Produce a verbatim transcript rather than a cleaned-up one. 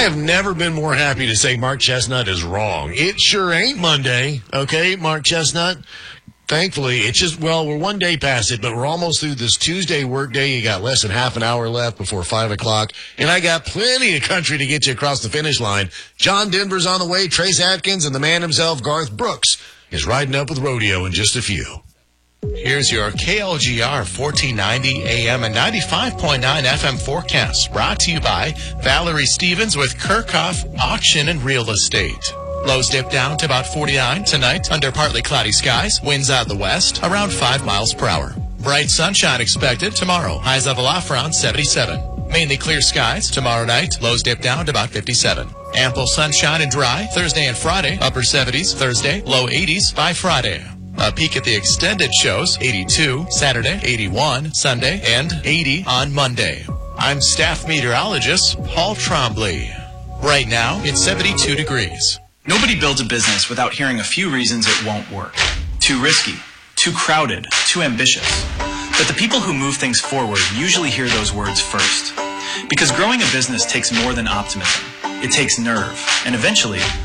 have never been more happy to say Mark Chestnut is wrong. It sure ain't Monday, okay, Mark Chestnut? Thankfully, it's just, well, we're one day past it, but we're almost through this Tuesday work day. You got less than half an hour left before five o'clock, and I got plenty of country to get you across the finish line. John Denver's on the way, Trace Atkins, and the man himself, Garth Brooks, is riding up with rodeo in just a few. Here's your K L G R fourteen ninety A M and ninety-five point nine F M forecast, brought to you by Valerie Stevens with Kirchhoff Auction and Real Estate. Lows dip down to about forty-nine tonight under partly cloudy skies. Winds out of the west around five miles per hour. Bright sunshine expected tomorrow. Highs level off around seventy-seven. Mainly clear skies tomorrow night. Lows dip down to about fifty-seven. Ample sunshine and dry Thursday and Friday. Upper seventies Thursday. Low eighties by Friday. A peek at the extended shows, eighty-two, Saturday, eighty-one, Sunday, and eighty on Monday. I'm staff meteorologist Paul Trombley. Right now, it's seventy-two degrees. Nobody builds a business without hearing a few reasons it won't work. Too risky, too crowded, too ambitious. But the people who move things forward usually hear those words first. Because growing a business takes more than optimism. It takes nerve, and eventually,